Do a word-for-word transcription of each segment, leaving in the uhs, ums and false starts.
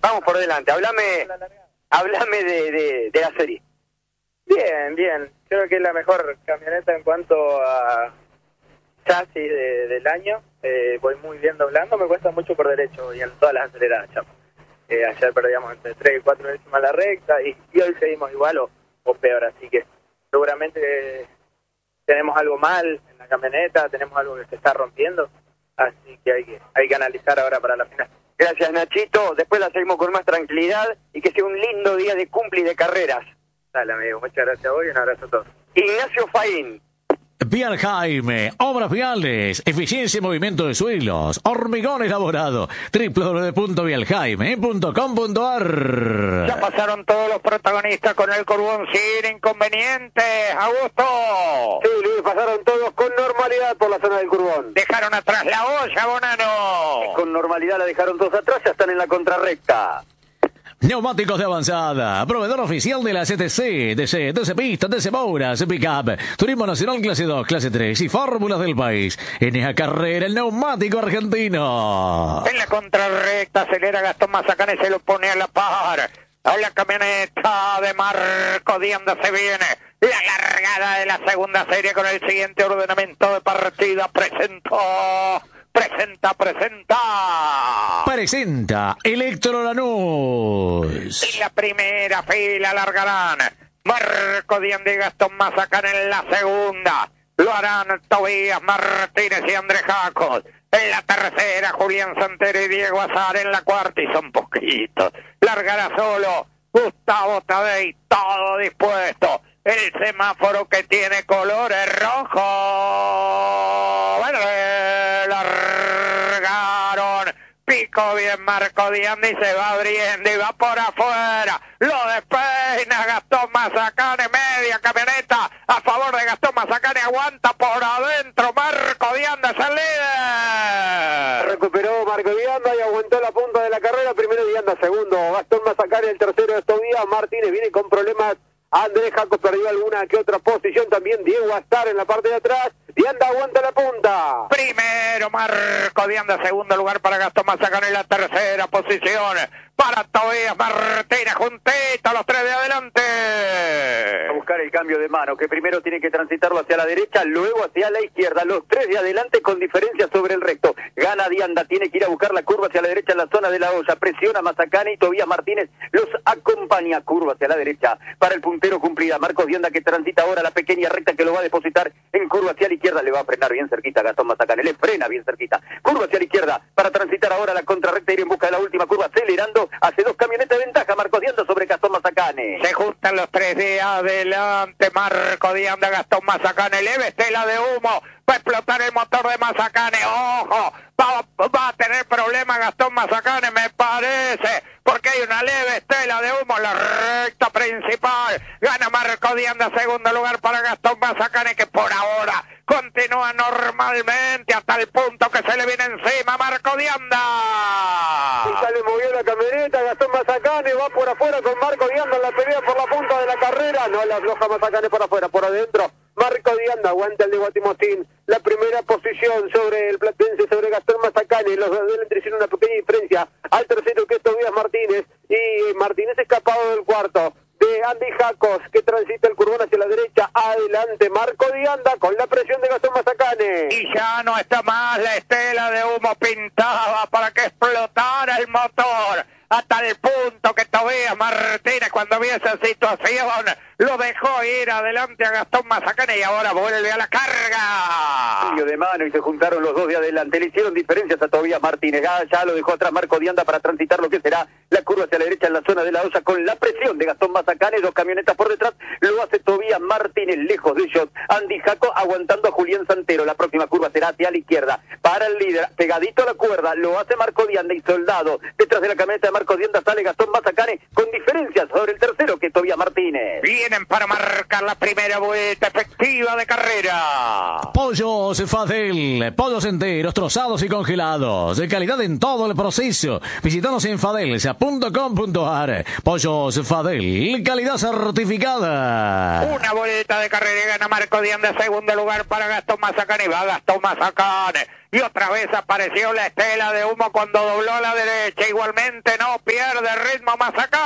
vamos por delante. Háblame, háblame de, de, de la serie. Bien, bien. Creo que es la mejor camioneta en cuanto a chasis de, del año. Eh, voy muy bien doblando, me cuesta mucho por derecho y en todas las aceleradas, chamo. Eh, ayer perdíamos entre tres y cuatro décimas la recta y, y hoy seguimos igual o, o peor, así que seguramente eh, tenemos algo mal en la camioneta, tenemos algo que se está rompiendo, así que hay que, hay que analizar ahora para la final. Gracias, Nachito. Después la seguimos con más tranquilidad y que sea un lindo día de cumple y de carreras. Dale, amigo, muchas gracias a vos y un abrazo a todos. Ignacio Faín. Vial Jaime, obras viales, eficiencia y movimiento de suelos, hormigón elaborado, doble u doble u doble u punto vial jaime punto com punto a r. Ya pasaron todos los protagonistas con el Curbón sin inconvenientes, Augusto. Sí, Luis, pasaron todos con normalidad por la zona del Curbón. Dejaron atrás la olla, Bonano. Con normalidad la dejaron todos atrás, ya están en la contrarrecta. Neumáticos de avanzada, proveedor oficial de la C T C, D C, D C Pistas, D C Mouras, Pickup, Turismo Nacional Clase dos, Clase tres y Fórmulas del país. En esa carrera, el neumático argentino. En la contrarrecta acelera Gastón Mazacane, se lo pone a la par. A la camioneta de Marco Dianda se viene la largada de la segunda serie con el siguiente ordenamiento de partida. Presentó... Presenta, presenta. Presenta Electro Lanús. En la primera fila largarán Marco Dianda y Gastón Mazacán en la segunda. Lo harán Tobías Martínez y Andrés Jacos. En la tercera, Julián Santero y Diego Azar. En la cuarta, y son poquitos, largará solo Gustavo Tadei, todo dispuesto. El semáforo que tiene colores rojo. Bueno, largaron. Pico bien Marco Dianda y se va abriendo y va por afuera. Lo despeina Gastón Mazacane, media camioneta a favor de Gastón Mazacane, aguanta por adentro. Marco Dianda es el líder. Recuperó Marco Dianda y aguantó la punta de la carrera. Primero Dianda, segundo Gastón Mazacane, el tercero es Tobías Martínez. Viene con problemas Andrés Jacos, perdió alguna que otra posición. También Diego Azar en la parte de atrás. Dianda aguanta la punta. Primero Marco Dianda, segundo lugar para Gastón Mazacane, en la tercera posición para Tobías Martínez, juntito los tres de adelante. A buscar el cambio de mano, que primero tiene que transitarlo hacia la derecha, luego hacia la izquierda. Los tres de adelante con diferencia sobre el recto. Gana Dianda, tiene que ir a buscar la curva hacia la derecha en la zona de la olla. Presiona Mazacane y Tobías Martínez los acompaña. Curva hacia la derecha para el puntero cumplida. Marcos Dianda, que transita ahora la pequeña recta que lo va a depositar en curva hacia la izquierda. Le va a frenar bien cerquita a Gastón Mazacane. Le frena bien cerquita. Curva hacia la izquierda para transitar ahora la contrarrecta, ir en busca de la última curva, acelerando. Hace dos camionetas de ventaja Marcos Dianda sobre Gastón Mazacane. Se juntan los tres de adelante. Marco Dianda, Gastón Mazacane. Leve estela de humo. Va a explotar el motor de Mazacane. ¡Ojo! Va, va a tener problemas Gastón Mazacane, me parece, porque hay una leve estela de humo en la recta principal. Gana Marco Dianda, segundo lugar para Gastón Mazacane, que por ahora continúa normalmente hasta el punto que se le viene encima Marco Dianda. Y sale movió la camioneta, Gastón Mazacane va por afuera con Marco Dianda en la pelea por la punta de la carrera. No la afloja Mazacane por afuera, por adentro. Marco Dianda aguanta el de Guatimostín. La primera posición sobre el platense, sobre Gastón Mazacane. Los de adelante hicieron una pequeña diferencia al tercero, que es Tobías Martínez. Y Martínez escapado del cuarto. De Andy Jacos, que transita el curbón hacia la derecha. Adelante Marco Dianda con la presión de Gastón Mazacane. Y ya no está más la estela de humo pintada para que explotara el motor. Hasta el punto que Tobías Martínez, cuando vio esa situación, lo dejó ir adelante a Gastón Mazacane y ahora vuelve a la carga. Cambio de mano y se juntaron los dos de adelante. Le hicieron diferencias a Tobías Martínez. Ya, ya lo dejó atrás Marco Dianda para transitar lo que será la curva hacia la derecha en la zona de la olla con la presión de Gastón Mazacane. Dos camionetas por detrás. Lo hace Tobías Martínez lejos de ellos. Andy Jaco aguantando a Julián Santero. La próxima curva será hacia la izquierda. Para el líder, pegadito a la cuerda, lo hace Marco Dianda y Soldado. Detrás de la camioneta de Marco Dianda sale Gastón Mazacane con diferencias sobre el tercero, que es Tobías Martínez. Vienen para marcar la primera vuelta efectiva de carrera. Pollos Fadel, pollos enteros, trozados y congelados, de calidad en todo el proceso. Visítanos en fadelsa punto com punto a r. Pollos Fadel, calidad certificada. Un Una vuelta de carrera y gana Marco Dianda, segundo lugar para Gastón Mazacane, va Gastón Mazacane. Y otra vez apareció la estela de humo cuando dobló a la derecha. Igualmente no pierde ritmo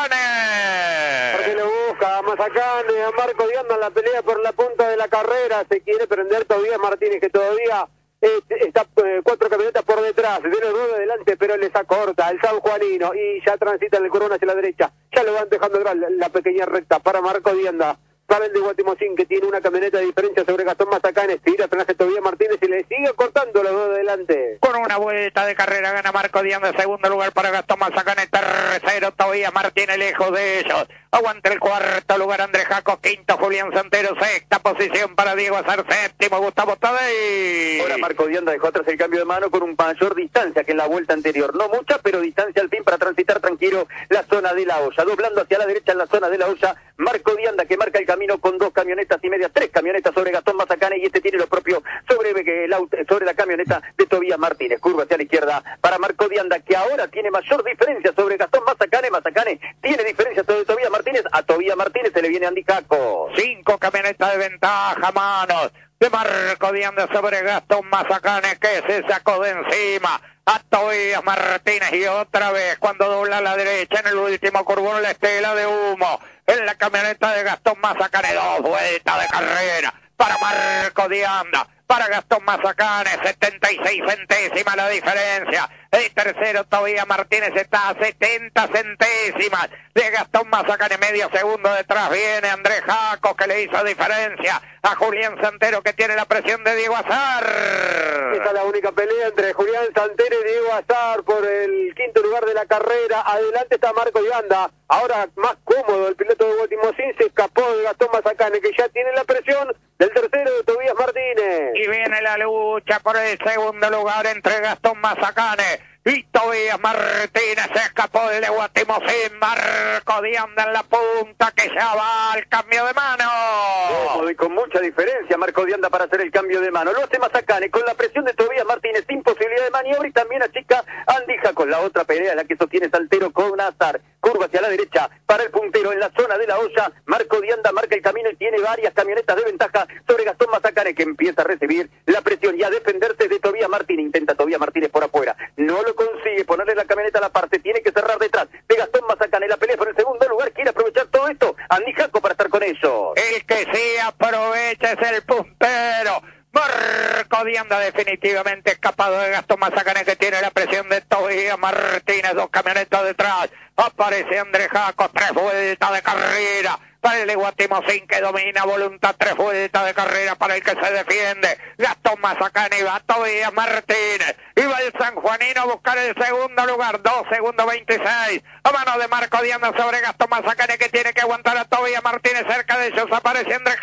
Mazacane. Porque lo busca a Mazacane, a Marco Dianda en la pelea por la punta de la carrera. Se quiere prender todavía Martínez, que todavía eh, está eh, cuatro camionetas por detrás. Viene el nueve adelante, pero les acorta el sanjuanino. Y ya transita el corona hacia la derecha. Ya lo van dejando atrás la, la pequeña recta para Marco Dianda. Para el de Guatimocín, que tiene una camioneta de diferencia sobre Gastón Mazacane, tira el frenaje Tobías Martínez y le sigue cortando los dos de adelante. Con una vuelta de carrera gana Marco Dianda, segundo lugar para Gastón Mazacane, tercero Tobías Martínez, lejos de ellos. Aguanta el cuarto lugar Andrés Jaco, quinto Julián Santero, sexta posición para Diego Azar, séptimo Gustavo Tadei. Ahora Marco Dianda dejó atrás el cambio de mano con un mayor distancia que en la vuelta anterior. No mucha, pero distancia al fin para transitar tranquilo la zona de la olla. Doblando hacia la derecha en la zona de la olla, Marco Dianda que marca el camino con dos camionetas y media, tres camionetas sobre Gastón Mazacane y este tiene lo propio sobre, el auto, sobre la camioneta de Tobías Martínez. Curva hacia la izquierda para Marco Dianda que ahora tiene mayor diferencia sobre Gastón Mazacane. Mazacane tiene diferencia sobre Tobías Martínez. A Tobías Martínez se le viene Andy Jaco. Cinco camionetas de ventaja, manos de Marco Dianda sobre Gastón Mazacane, que se sacó de encima a Tobías Martínez. Y otra vez cuando dobla a la derecha en el último curvón la estela de humo en la camioneta de Gastón Mazacane. Dos vueltas de carrera para Marco Dianda, para Gastón Mazacane, setenta y seis centésimas la diferencia. El tercero Tobías Martínez está a setenta centésimas de Gastón Mazacane, medio segundo detrás viene Andrés Jaco, que le hizo diferencia a Julián Santero, que tiene la presión de Diego Azar. Esta es la única pelea entre Julián Santero y Diego Azar por el quinto lugar de la carrera. Adelante está Marco Dianda, ahora más cómodo el piloto de Guatimocín, se escapó de Gastón Mazacane, que ya tiene la presión del tercero de Tobías Martínez. Y viene la lucha por el segundo lugar entre Gastón Mazacane y Tobías Martínez. Se escapó el de Guatimocín, Marco Dianda en la punta, que ya va al cambio de mano. Cómodo y con mucha diferencia Marco Dianda para hacer el cambio de mano. Lo hace Mazacane con la presión de Tobías Martínez, sin posibilidad de maniobra, y también achica Andy Jaco. La otra pelea, la que sostiene Santero con Azar. Curva hacia la derecha para el puntero en la zona de la olla. Marco Dianda marca el camino y tiene varias camionetas de ventaja sobre Gastón Mazacane, que empieza a recibir la presión y a defenderse de Tobías Martínez. Intenta Tobías Martínez por afuera, no lo consigue, ponerle la camioneta a la parte, tiene que cerrar detrás de Gastón Mazacane. La pelea por el segundo lugar, quiere aprovechar todo esto Andy Jaco para estar con ellos. El que sí aprovecha es el puntero Marco Dianda, definitivamente escapado de Gastón Mazacane, que tiene la presión de Tobías Martínez. Dos camionetas detrás, aparece Andrés Jaco, tres vueltas de carrera para el de Guatimocín, que domina voluntad, tres vueltas de carrera para el que se defiende Gastón Mazacane. Y va Tobías Martínez, y va el sanjuanino a buscar el segundo lugar, dos segundos veintiséis a mano de Marco Dianda sobre Gastón Mazacane, que tiene que aguantar a Tobías Martínez. Cerca de ellos aparece Andrés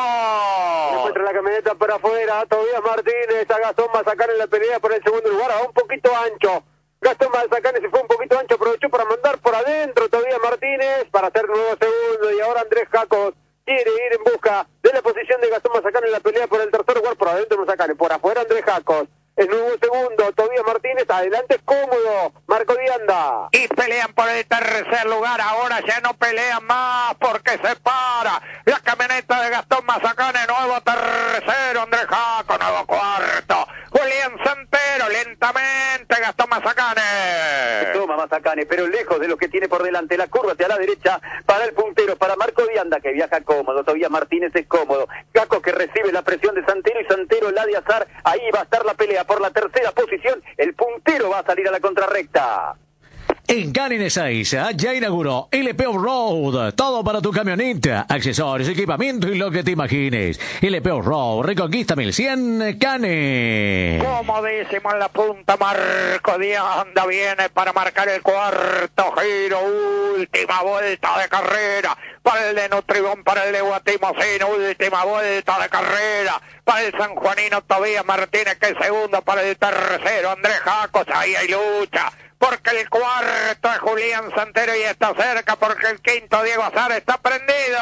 Jaco. Encuentra la camioneta por afuera, Tobías Martínez, a Gastón Mazacane en la pelea por el segundo lugar, a un poquito ancho. Gastón Mazacane se fue un poquito ancho, aprovechó para mandar por adentro Tobías Martínez para hacer nuevo segundo, y ahora Andrés Jaco quiere ir en busca de la posición de Gastón Mazacane en la pelea por el tercer lugar. Por adentro Mazacane, por afuera Andrés Jaco. El nuevo segundo, Tobías Martínez, adelante cómodo, Marco Dianda. Y pelean por el tercer lugar, ahora ya no pelean más porque se para la camioneta de Gastón Mazacane. Nuevo tercero, Andrés Jaco, nuevo cuarto, Julián Santero, lentamente Gastón Mazacane. Toma Mazacane, pero lejos de lo que tiene por delante. La curva hacia la derecha para el puntero, para Marco Dianda, que viaja cómodo. Tobías Martínez es cómodo. Jaco, que recibe la presión de Santero, y Santero la de Azar. Ahí va a estar la pelea por la tercera posición. El puntero va a salir a la contrarrecta. En Canin Ezeiza ya inauguró L P Off-Road. Todo para tu camioneta, accesorios, equipamiento y lo que te imagines. L P Off-Road, Reconquista mil cien, Canin. Comodísimo en la punta, Marco Dianda viene para marcar el cuarto giro. Última vuelta de carrera para el de Nutribón, para el de Guatimocín. Última vuelta de carrera para el sanjuanino Tobías Martínez, que es segundo, para el tercero Andrés Jaco. Ahí hay lucha, porque el cuarto es Julián Santero y está cerca, porque el quinto Diego Azar está prendido.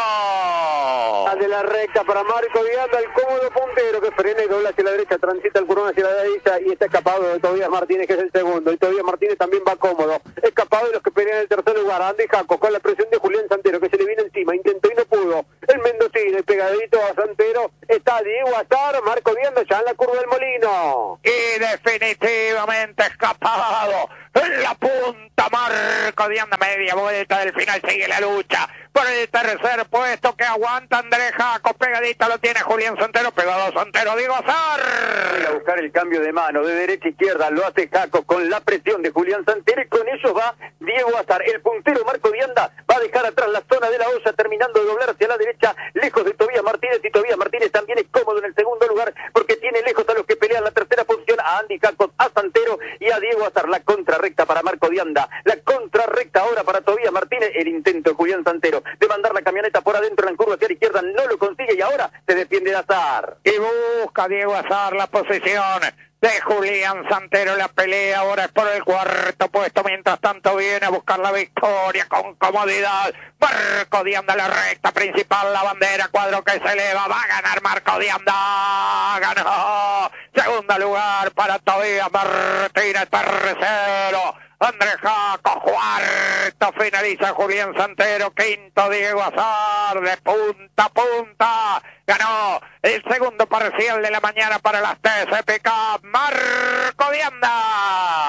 De la recta para Marco Dianda, el cómodo puntero que frena y dobla hacia la derecha, transita el curón hacia la derecha y está escapado de Tobías Martínez, que es el segundo. Y Tobías Martínez también va cómodo, escapado de los que pelean en el tercer lugar. Andy Jaco con la presión de Julián Santero, que se le viene encima, intentó y no pudo. El mendocino Martínez, pegadito a Santero, está Diego Azar, Marco Dianda ya en la curva del Molino. Y definitivamente escapado en la punta, Marco Dianda, media vuelta del final, sigue la lucha por el tercer puesto que aguanta Andrés Jaco, pegadito lo tiene Julián Santero, pegado Santero, Diego Azar. Voy a buscar el cambio de mano, de derecha a izquierda, lo hace Jaco con la presión de Julián Santero y con ellos va Diego Azar. El puntero Marco Dianda va a dejar atrás la zona de la olla, terminando de doblar hacia la derecha, lejos de Tobías Martínez, y Tobías Martínez también es cómodo en el segundo lugar, porque tiene lejos a los que pelean la tercera posición, a Andy Jaco, a Santero y a Diego Azar. La contrarrecta para Marco Dianda, la contrarrecta ahora para Tobías Martínez, el intento de Julián Santero de mandar la camioneta por adentro en la curva hacia la izquierda, no lo consigue y ahora se defiende de Azar. Y busca Diego Azar la posición de Julián Santero, la pelea ahora es por el cuarto puesto, mientras tanto viene a buscar la victoria con comodidad Marco Dianda, la recta principal, la bandera, cuadro que se eleva, va a ganar Marco Dianda, ganó, segundo lugar para Tobías Martínez, tercero Andrés Jaco, cuarto finaliza Julián Santero, quinto Diego Azar, de punta a punta, ganó el segundo parcial de la mañana para las T C P Cup, Marco Dianda.